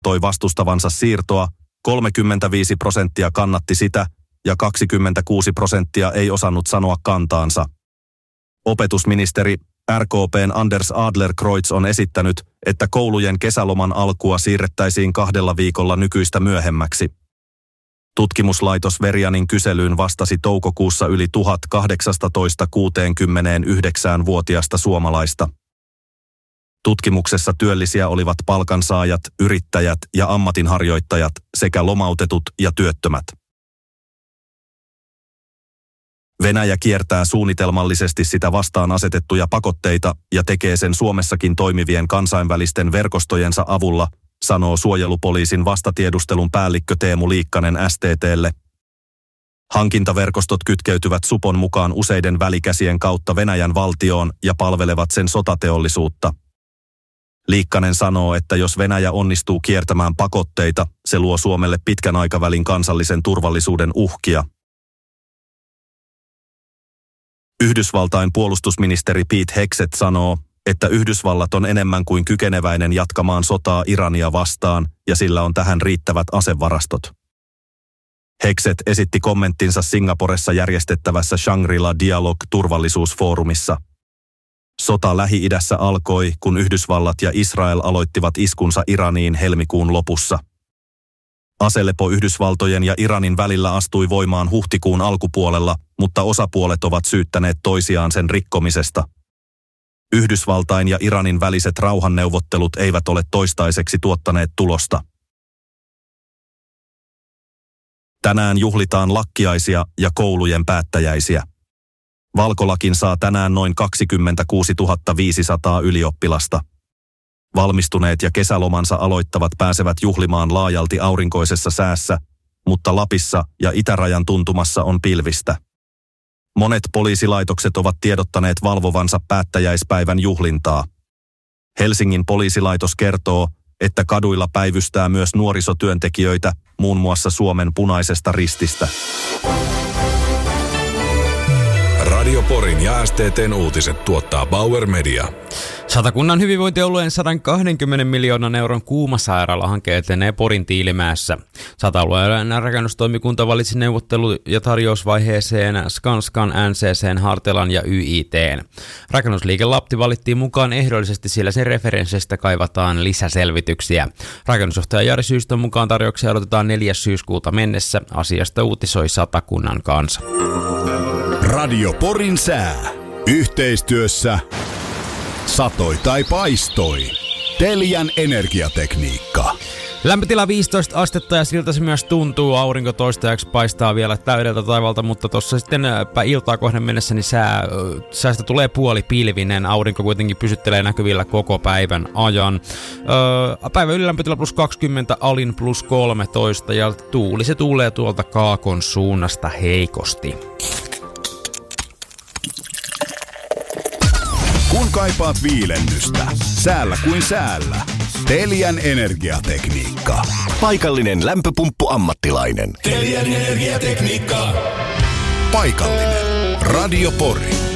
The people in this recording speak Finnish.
kertoi vastustavansa siirtoa, 35% kannatti sitä ja 26% ei osannut sanoa kantaansa. Opetusministeri RKP:n Anders Adlercreutz on esittänyt, että koulujen kesäloman alkua siirrettäisiin 2 viikolla nykyistä myöhemmäksi. Tutkimuslaitos Verianin kyselyyn vastasi toukokuussa yli 18–69-vuotiaista suomalaista. Tutkimuksessa työllisiä olivat palkansaajat, yrittäjät ja ammatinharjoittajat sekä lomautetut ja työttömät. Venäjä kiertää suunnitelmallisesti sitä vastaan asetettuja pakotteita ja tekee sen Suomessakin toimivien kansainvälisten verkostojensa avulla, sanoo suojelupoliisin vastatiedustelun päällikkö Teemu Liikkanen STT:lle. Hankintaverkostot kytkeytyvät supon mukaan useiden välikäsien kautta Venäjän valtioon ja palvelevat sen sotateollisuutta. Liikkanen sanoo, että jos Venäjä onnistuu kiertämään pakotteita, se luo Suomelle pitkän aikavälin kansallisen turvallisuuden uhkia. Yhdysvaltain puolustusministeri Pete Hegseth sanoo, että Yhdysvallat on enemmän kuin kykeneväinen jatkamaan sotaa Irania vastaan ja sillä on tähän riittävät asevarastot. Hegseth esitti kommenttinsa Singaporessa järjestettävässä Shangri-La Dialogue-turvallisuusfoorumissa. Sota Lähi-idässä alkoi, kun Yhdysvallat ja Israel aloittivat iskunsa Iraniin helmikuun lopussa. Aselepo Yhdysvaltojen ja Iranin välillä astui voimaan huhtikuun alkupuolella, mutta osapuolet ovat syyttäneet toisiaan sen rikkomisesta. Yhdysvaltain ja Iranin väliset rauhanneuvottelut eivät ole toistaiseksi tuottaneet tulosta. Tänään juhlitaan lakkiaisia ja koulujen päättäjäisiä. Valkolakin saa tänään noin 26 500 ylioppilasta. Valmistuneet ja kesälomansa aloittavat pääsevät juhlimaan laajalti aurinkoisessa säässä, mutta Lapissa ja itärajan tuntumassa on pilvistä. Monet poliisilaitokset ovat tiedottaneet valvovansa päättäjäispäivän juhlintaa. Helsingin poliisilaitos kertoo, että kaduilla päivystää myös nuorisotyöntekijöitä, muun muassa Suomen Punaisesta Rististä. Radio Porin ja STT:n uutiset tuottaa Bauer Media. Satakunnan hyvinvointialueen 120 miljoonan euron kuumasairaalahanke etenee Porin Tiilimäessä. Sata-alueen rakennustoimikunta valitsi neuvottelu- ja tarjousvaiheeseen Skanskan, NCC:n, Hartelan ja YIT:n. Rakennusliike Lapti valittiin mukaan ehdollisesti, sillä sen referensseistä kaivataan lisäselvityksiä. Rakennusjohtaja Jari Syystön mukaan tarjouksia odotetaan 4. syyskuuta mennessä. Asiasta uutisoi Satakunnan Kansa. Radio Porin sää. Yhteistyössä satoi tai paistoi. Telian energiatekniikka. Lämpötila 15 astetta ja siltä se myös tuntuu. Aurinko toistaiseksi paistaa vielä täydeltä taivalta, mutta tuossa sitten iltaa kohden mennessä niin säästä tulee puolipilvinen. Aurinko kuitenkin pysyttelee näkyvillä koko päivän ajan. Päivän ylilämpötila plus 20, alin plus 13 ja tuuli se tuulee tuolta kaakon suunnasta heikosti. Kun kaipaat viilennystä, säällä kuin säällä. Telian energiatekniikka. Paikallinen lämpöpumppu-ammattilainen. Telian energiatekniikka. Paikallinen. Radio Pori.